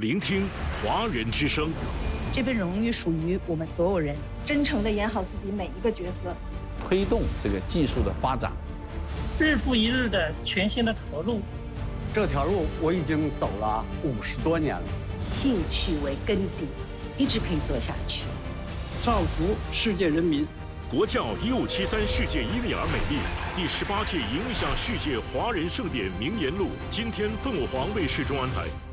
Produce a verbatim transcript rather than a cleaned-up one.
聆听华人之声。 这份荣誉属于我们所有人， 真诚地演好自己每一个角色， 推动这个技术的发展， 日复一日的全新的投入。 这条路我已经走了五十多年了， 兴趣为根底，一直可以做下去。 造福世界人民。 国教一五七三世界伊利尔美丽第十八届影响世界华人盛典名言录，今天凤凰卫视中安台。